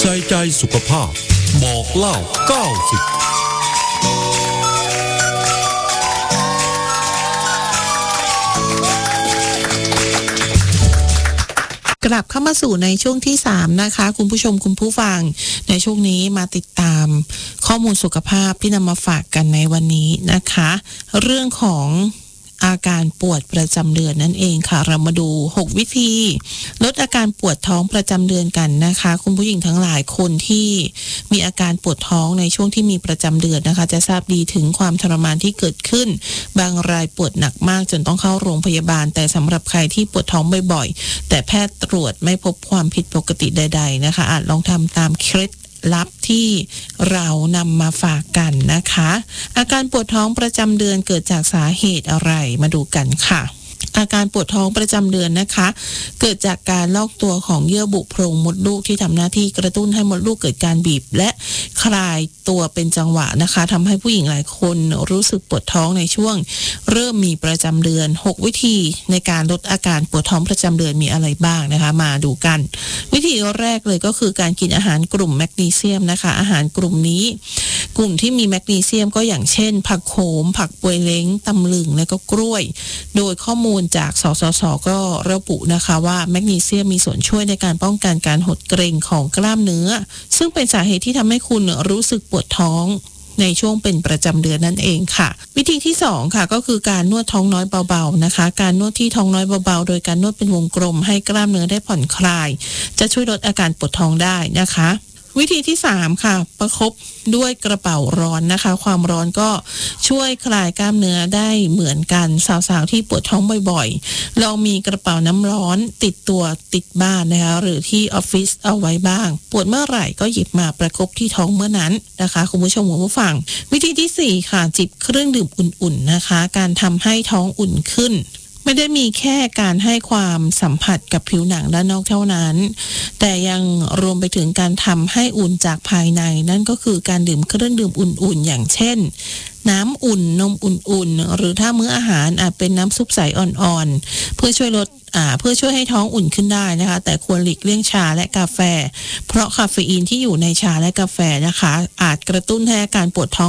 ใส่ใจสุขภาพบอกเล่า90 กลับเข้ามาสู่ในช่วงที่3นะคะคุณผู้ชมคุณผู้ฟังในช่วงนี้มาติดตามข้อมูลสุขภาพที่นำมาฝากกันในวันนี้นะคะเรื่องของอาการปวดประจำเดือนนั่นเองค่ะเรามาดู6วิธีลดอาการปวดท้องประจำเดือนกันนะคะคุณผู้หญิงทั้งหลายคนที่มีอาการปวดท้องในช่วงที่มีประจำเดือนนะคะจะทราบดีถึงความทรมานที่เกิดขึ้นบางรายปวดหนักมากจนต้องเข้าโรงพยาบาลแต่สำหรับใครที่ปวดท้องบ่อยๆแต่แพทย์ตรวจไม่พบความผิดปกติใดๆนะคะอาจลองทำตามเคล็ดลับที่เรานำมาฝากกันนะคะอาการปวดท้องประจำเดือนเกิดจากสาเหตุอะไรมาดูกันค่ะอาการปวดท้องประจำเดือนนะคะเกิดจากการลอกตัวของเยื่อบุโพรงมดลูกที่ทำหน้าที่กระตุ้นให้มดลูกเกิดการบีบและคลายตัวเป็นจังหวะนะคะทำให้ผู้หญิงหลายคนรู้สึกปวดท้องในช่วงเริ่มมีประจำเดือน6วิธีในการลดอาการปวดท้องประจำเดือนมีอะไรบ้างนะคะมาดูกันวิธีแรกเลยก็คือการกินอาหารกลุ่มแมกนีเซียมนะคะอาหารกลุ่มนี้กลุ่มที่มีแมกนีเซียมก็อย่างเช่นผักโขมผักปวยเล้งตำลึงและก็กล้วยโดยข้อมูลจากสสสก็ระบุนะคะว่าแมกนีเซียมมีส่วนช่วยในการป้องกันการหดเกร็งของกล้ามเนื้อซึ่งเป็นสาเหตุที่ทำให้คุณรู้สึกปวดท้องในช่วงเป็นประจำเดือนนั่นเองค่ะวิธีที่2ค่ะก็คือการนวดท้องน้อยเบาๆนะคะการนวดที่ท้องน้อยเบาๆโดยการนวดเป็นวงกลมให้กล้ามเนื้อได้ผ่อนคลายจะช่วยลดอาการปวดท้องได้นะคะวิธีที่3ค่ะประคบด้วยกระเป๋าร้อนนะคะความร้อนก็ช่วยคลายกล้ามเนื้อได้เหมือนกันสาวๆที่ปวดท้องบ่อยๆลองมีกระเป๋าน้ำร้อนติดตัวติดบ้านนะคะหรือที่ออฟฟิศเอาไว้บ้างปวดเมื่อไหร่ก็หยิบมาประคบที่ท้องเมื่อนั้นนะคะคุณผู้ชมคุณผู้ฟังวิธีที่4ค่ะจิบเครื่องดื่มอุ่นๆนะคะการทำให้ท้องอุ่นขึ้นไม่ได้มีแค่การให้ความสัมผัสกับผิวหนังด้านนอกเท่านั้นแต่ยังรวมไปถึงการทำให้อุ่นจากภายในนั่นก็คือการดื่มเครื่องดื่มอุ่นๆอย่างเช่นน้ำอุ่นนมอุ่นๆหรือถ้ามื้ออาหารอาจเป็นน้ำซุปใสอ่อนๆเพื่อช่วยให้ท้องอุ่นขึ้นได้นะคะแต่ควรหลีกเลี่ยงชาและกาแฟเพราะคาเฟอีนที่อยู่ในชาและกาแฟนะคะอาจกระตุ้นให้อาการปวดท้อง